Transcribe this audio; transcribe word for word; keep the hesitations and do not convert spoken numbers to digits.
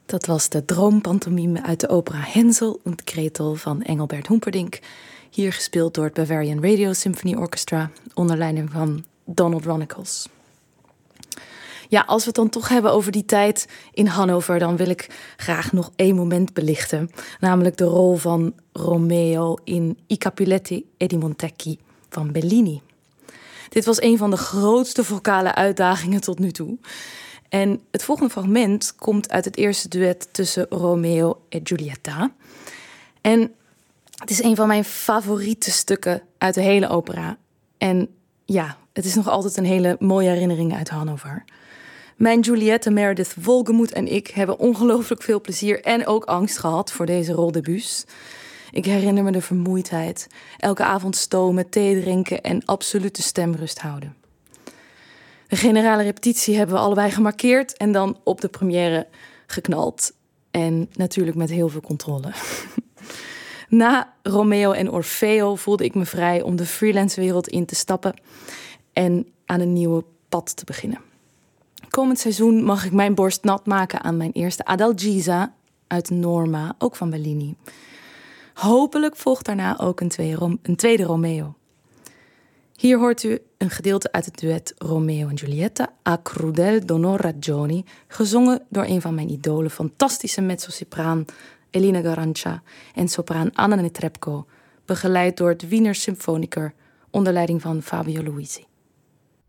Dat was de droompantomime uit de opera Hänsel und Gretel van Engelbert Humperdinck. Hier gespeeld door het Bavarian Radio Symphony Orchestra onder leiding van Donald Ronnicles. Ja, als we het dan toch hebben over die tijd in Hannover, dan wil ik graag nog één moment belichten. Namelijk de rol van Romeo in I Capuletti e di Montecchi van Bellini. Dit was een van de grootste vocale uitdagingen tot nu toe. En het volgende fragment komt uit het eerste duet tussen Romeo en Giulietta. En het is een van mijn favoriete stukken uit de hele opera. En ja, het is nog altijd een hele mooie herinnering uit Hannover. Mijn Giulietta Meredith Wolgemuth en ik hebben ongelooflijk veel plezier en ook angst gehad voor deze roldebuut. Ik herinner me de vermoeidheid, elke avond stomen, thee drinken en absolute stemrust houden. De generale repetitie hebben we allebei gemarkeerd en dan op de première geknald. En natuurlijk met heel veel controle. Na Romeo en Orfeo voelde ik me vrij om de freelance wereld in te stappen en aan een nieuwe pad te beginnen. Komend seizoen mag ik mijn borst nat maken aan mijn eerste Adalgisa uit Norma, ook van Bellini. Hopelijk volgt daarna ook een tweede, een tweede Romeo. Hier hoort u een gedeelte uit het duet Romeo en Giulietta, A crudel donor ragioni, gezongen door een van mijn idolen, fantastische mezzosopraan Elina Garanca en sopraan Anna Netrebko, begeleid door het Wiener Symfoniker onder leiding van Fabio Luisi.